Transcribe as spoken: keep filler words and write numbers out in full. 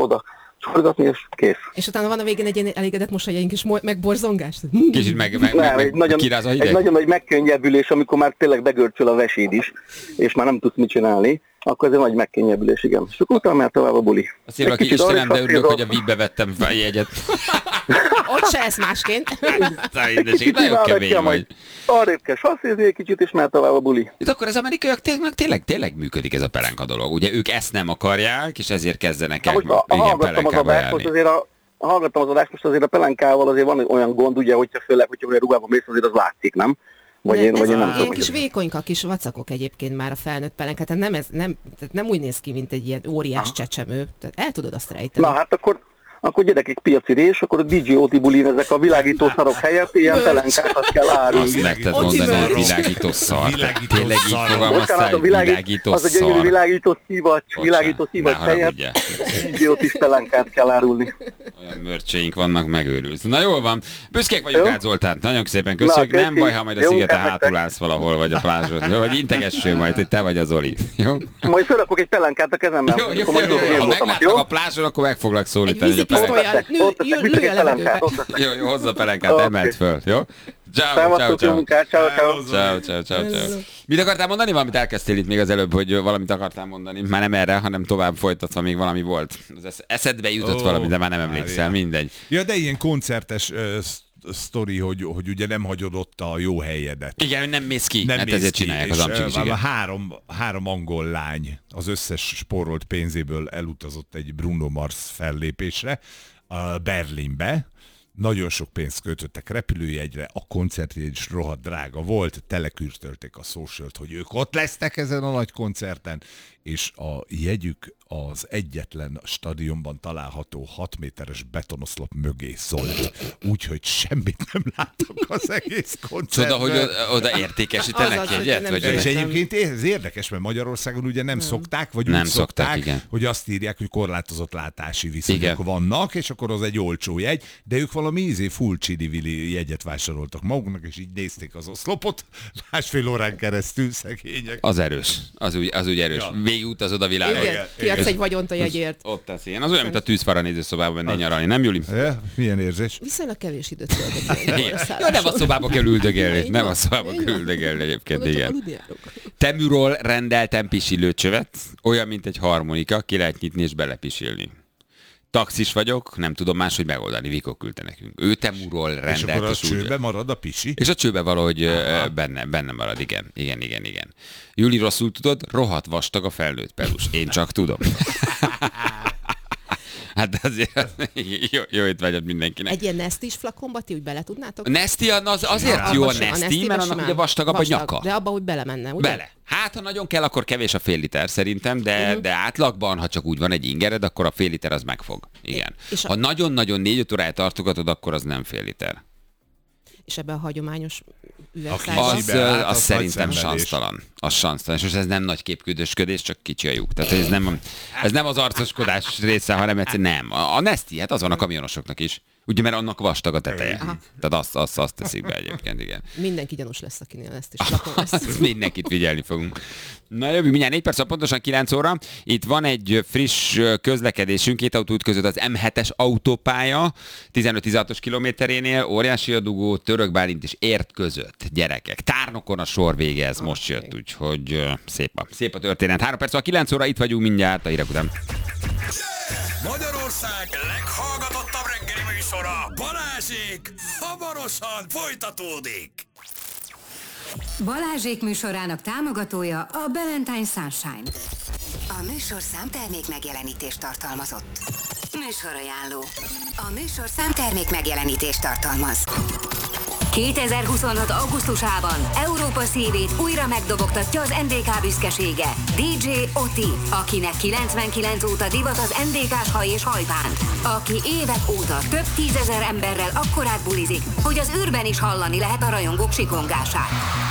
oda csorgatni, és kész. És utána van a végén egy ilyen elégedett mosolyunk is, megborzongás. Kicsit meg, meg, Nem, meg, egy, nagyon, kiráz a egy hideg. nagyon nagy megkönnyebbülés, amikor már tényleg begörcsöl a veséd is, és már nem tudsz mit csinálni, akkor ez egy nagy megkönnyebbülés, igen. És akkor utána már tovább a buli. Azt írva ki, Istenem, de örülök, hogy a vízbe vettem fel jegyet. Ott se ez másként. Nagyon kemény vagy. Arrébb kell sasszézni egy kicsit, és már tovább a buli. De akkor az amerikaiak tényleg, tényleg, tényleg működik ez a pelenka dolog. Ugye ők ezt nem akarják, és ezért kezdenek el igen, pelenkába járni. Azért a, hallgattam az adást, most azért a pelenkával azért van olyan gond, ugye, hogyha főleg, hogyha olyan ruhában mész, azért az látszik, nem? Vagy én, vagy én nem ilyen kis vékonyka, kis vacakok egyébként már a felnőtt pelenka, tehát nem, ez, nem, tehát nem úgy néz ki, mint egy ilyen óriás csecsemő. Tehát el tudod azt rejteni. Na hát akkor, akkor gyerekek piaci rés, akkor a dé dzsé Oti bulin ezek a világító szarok helyett ilyen pelenkákat kell árulni. Azt nekted mondani, hogy világító szar. Tényleg így fogalmaztál, hogy világító szar. Az a gyönyörű világító szívacs, világító szívacs helyett dé dzsé Otis pelenkát kell árulni. Olyan mörcseink vannak, megőrülsz. Na jól van, büszkék vagyunk rád, Zoltán. Nagyon szépen köszönjük. Na, nem baj, ha majd a szigeten hátul állsz valahol, vagy a plázson. Jó, vagy integessél majd, hogy te vagy az Oli. Jó? Majd felrakok egy pelenkát a kezemmel. Jó, jó, jó, jó. Ha meglátnak a plázson, akkor meg foglak szólítani. Jó, jó, hozz a pelenkát, emeld föl, jó? Ciao, ciao, ciao. Ciao, ciao, ciao, ciao. Mit akartál mondani? Valamit elkezdtél itt még az előbb, hogy valamit akartál mondani. Már nem erre, hanem tovább folytatva még valami volt. Az eszedbe jutott oh, valami, de már nem emlékszel, mindegy. Ja, de ilyen koncertes uh, sztori, hogy, hogy ugye nem hagyod ott a jó helyedet. Igen, nem mész ki, nem hát mész ezért ki, csinálják az amcsik is. Három, három angol lány az összes spórolt pénzéből elutazott egy Bruno Mars fellépésre Berlinbe. Nagyon sok pénzt költöttek repülőjegyre, a koncertjegy is rohadt drága volt, telekürtölték a socialt, hogy ők ott lesznek ezen a nagy koncerten, és a jegyük az egyetlen stadionban található hat méteres betonoszlop mögé szólt, úgyhogy semmit nem láttak az egész koncertben. Csoda, hogy oda értékesítenek jegyet? Vagy és egyébként ez érdekes, mert Magyarországon ugye nem, nem. szokták, vagy nem úgy szokták, szokták, igen. hogy azt írják, hogy korlátozott látási viszonyok igen. vannak, és akkor az egy olcsó jegy, de ők valami ízé full csidi-vili jegyet vásároltak maguknak, és így nézték az oszlopot másfél órán keresztül, szegények. Az erős, az úgy, az úgy erős. Ja. Végigutazod a világon. Igen, kiadsz egy vagyont a jegyért. Ott tesz ilyen. Az olyan, mint a tűzfara nézőszobában menni nyaralni, nem Juli? Ja, milyen érzés? Viszonylag kevés időt töltök. Jó, nem a szobába kell üldögélni, nem a szobába kell üldögélni egyébként, igen. Teműról rendeltem pisilőcsövet, olyan, mint egy harmonika, ki lehet nyitni és belepisilni. Taxis vagyok, nem tudom máshogy megoldani, Vikó küldte nekünk. Ő Temúról rendelt. És akkor a csőbe marad a pisi? És a csőbe valahogy benne, benne marad, igen. Igen, igen, igen. Júli, rosszul tudod, rohadt vastag a felnőtt pelus. Én csak tudom. Hát azért jó, jó itt vagy mindenkinek. Egy ilyen Nestis flakonba ti úgy bele tudnátok? Nesti az azért ja, jó a Nesti, mert annak ugye vastagabb vastag, a nyaka. De abba úgy belemenne, ugye? Bele. Hát, ha nagyon kell, akkor kevés a fél liter szerintem, de, uh-huh. de átlagban, ha csak úgy van egy ingered, akkor a fél liter az megfog. Igen. És ha a... nagyon-nagyon négy-öt óráját tartogatod, akkor az nem fél liter. És ebben a hagyományos üvegszárban? Az, az, az, az szerintem sansztalan. Az sansztalan. És ez nem nagy képküldösködés, csak kicsi a lyuk. Tehát ez nem, ez nem az arcoskodás része, hanem egyszerűen nem. A, a Nesti, hát az van a kamionosoknak is. Ugye, mert annak vastag a teteje. Aha. Tehát azt, azt, azt teszik be egyébként, igen. Mindenki gyanús lesz, akinél ezt is lakon lesz. Mindenkit figyelni fogunk. Na jövő mindjárt négy perc, pontosan kilenc óra. Itt van egy friss közlekedésünk, két autóút között az em hetes autópálya, tizenöt-tizenhatos kilométerénél, óriási a dugó, Török Bálint és Ért között, gyerekek. Tárnokon a sor vége, ez okay. most jött, úgyhogy szép a, szép a történet. három perc, a kilenc óra, itt vagyunk mindjárt, a hírek után. Magyarország leghallgatottabb reggeli műsora, Balázsék, hamarosan folytatódik. Balázsék műsorának támogatója a Valentine Sunshine. A műsor számtermék megjelenítést tartalmazott. Műsorajánló. A műsor számtermék megjelenítést tartalmaz. kétezer-huszonhat. augusztusában Európa szívét újra megdobogtatja az en dé ká büszkesége, dé dzsé Oti, akinek kilencvenkilenc óta divat az en dé ká-s haj és hajbánt, aki évek óta több tízezer emberrel akkorát bulizik, hogy az űrben is hallani lehet a rajongók sikongását.